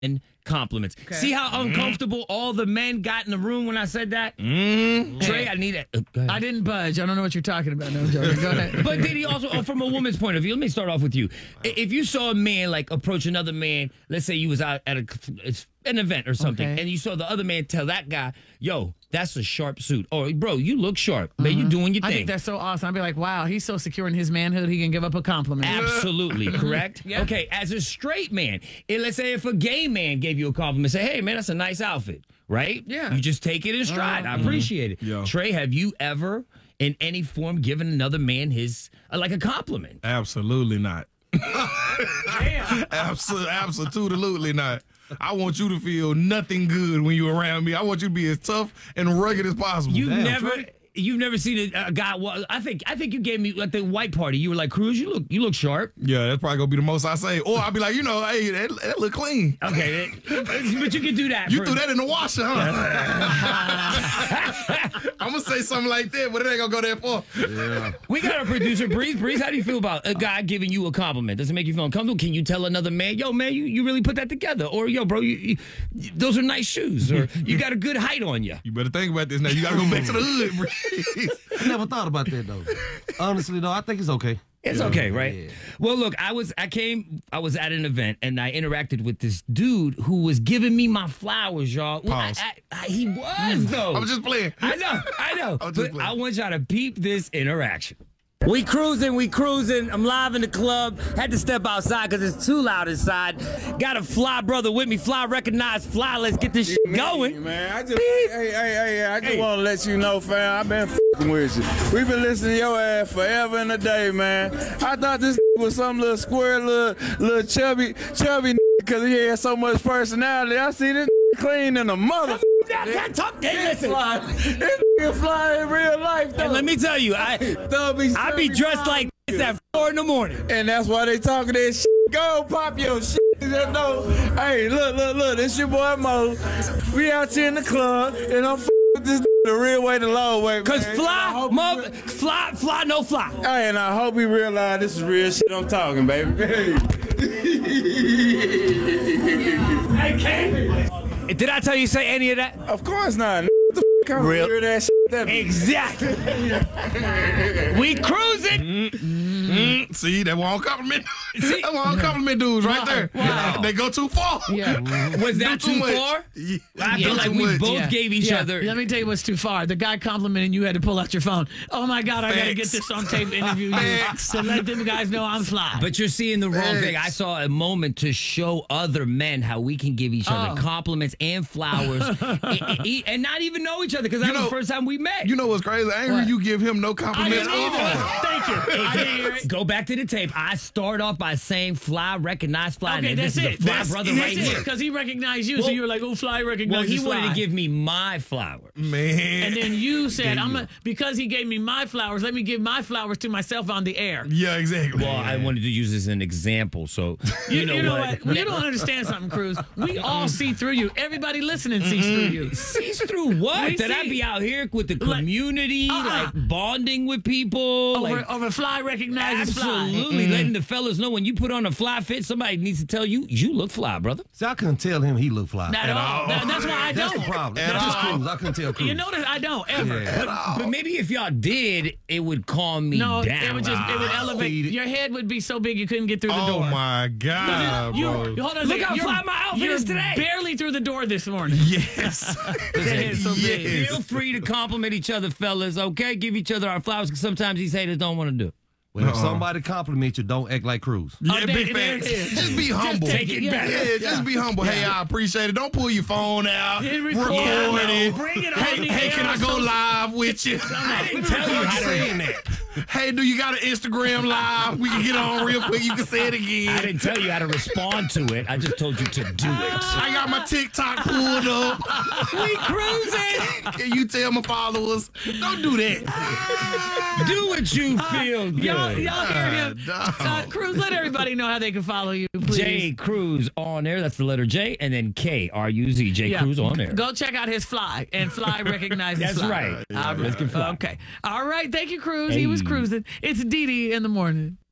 and compliments. Okay. See how uncomfortable all the men got in the room when I said that? Trey, I need it. I didn't budge. I don't know what you're talking about. No, I'm joking. Go ahead. But did he also, from a woman's point of view, let me start off with you. If you saw a man like approach another man, let's say you was out at an event or something, and you saw the other man tell that guy, yo, that's a sharp suit. Or, bro, you look sharp. Man, you doing your thing. I think that's so awesome. I'd be like, wow, he's so secure in his manhood, he can give up a compliment. Absolutely, correct? Yeah. Okay, as a straight man, let's say if a gay man gave you a compliment, say, hey, man, that's a nice outfit, right? Yeah. You just take it in stride. I appreciate it. Yeah. Trey, have you ever, in any form, given another man his, like a compliment? Absolutely not. Absolutely not. I want you to feel nothing good when you're around me. I want you to be as tough and rugged as possible. You've never seen a guy. Well, I think you gave me like the white party. You were like, Cruz, you look sharp. Yeah, that's probably gonna be the most I say. Or I'll be like, hey, that look clean. Okay, but you can do that. You threw that in the washer, huh? I'm gonna say something like that, but it ain't gonna go that far. Yeah. We got our producer, Breeze. Breeze, how do you feel about a guy giving you a compliment? Does it make you feel uncomfortable? Can you tell another man, yo, man, you really put that together? Or, yo, bro, those are nice shoes. Or you got a good height on you. You better think about this now. You gotta go back to the hood, Breeze. I never thought about that though. Honestly though, I think it's okay. It's okay, right? Yeah. Well, look, I was at an event and I interacted with this dude who was giving me my flowers, y'all. Well, he was though. I was just playing. I know. But I want y'all to peep this interaction. We cruising. I'm live in the club. Had to step outside because it's too loud inside. Got a fly brother with me. Fly, recognize fly. Let's get this shit going. Man, I just want to let you know, fam, I've been f***ing with you. We've been listening to your ass forever and a day, man. I thought this was some little square, little chubby because he had so much personality. I see this clean in a mother. Listen. This fly in real life, though. And let me tell you, I be dressed like this at 4 in the morning. And that's why they talking that shit. Go pop your shit. Hey, look, this your boy Mo. We out here in the club, and I'm with this the real way, the long way. Cause fly, no fly. Hey, and I hope he realize this is real shit I'm talking, baby. Hey, King. Did I tell you say any of that? Of course not. What the f*** kind of weird ass shit that be? Exactly. We cruising. See, that won't compliment. That won't compliment dudes right there. Wow. They go too far. Yeah. Was that too far? Yeah. I feel like we both gave each other. Let me tell you what's too far. The guy complimenting you had to pull out your phone. Oh my God, I gotta get this on tape, interview you to let them guys know I'm fly. But you're seeing the wrong thing. I saw a moment to show other men how we can give each other compliments and flowers and not even know each other because that was the first time we met. You know what's crazy? I ain't heard you give him no compliments. Thank you. I didn't hear it. Go back to the tape. I start off by saying fly, recognize fly. Okay, that's it. Fly brother right here. Because he recognized you, so you were like, oh, fly recognizes Well, he fly. wanted to give me my flowers. Man. And then you said, because he gave me my flowers, let me give my flowers to myself on the air. Yeah, exactly. Well, I wanted to use this as an example, so you know what? Well, you don't understand something, Cruz. We all see through you. Everybody listening sees through you. Sees through what? That I be out here with the community, like bonding with people. Over fly recognizes fly. Absolutely. Letting the fellas know when you put on a fly fit, somebody needs to tell you, you look fly, brother. See, I couldn't tell him he looked fly. Not at all. That's why I don't. That's the problem. That's just Cruz. I couldn't tell Cruz. You notice I don't, ever. Yeah. But maybe if y'all did, it would calm me down. It would elevate. Your head would be so big you couldn't get through the door. Oh, my God, bro. Hold on a Look how fly my outfit is today. Barely through the door this morning. Yes. That head's so big. Feel free to compliment each other, fellas, okay? Give each other our flowers because sometimes these haters don't want to do it. When if somebody compliment you, don't act like Cruz. Yeah, big facts. Just be humble. Take it back. Yeah, just be humble. Hey, I appreciate it. Don't pull your phone out. Record it. Bring it on. Hey, can I go live with you? I didn't tell you how to say that. Hey, do you got an Instagram live? We can get on real quick. You can say it again. I didn't tell you how to respond to it. I just told you to do it. I got my TikTok pulled up. We cruising. Can you tell my followers? Don't do that. Do what you feel good. Y'all heard him. Cruz, let everybody know how they can follow you, please. J Cruz on there. That's the letter J, and then Kruz. J Cruz on there. Go check out his fly, and fly recognizes That's fly. right. Let's get fly. Okay. All right. Thank you, Cruz. He was cruising. It's Dee Dee in the morning.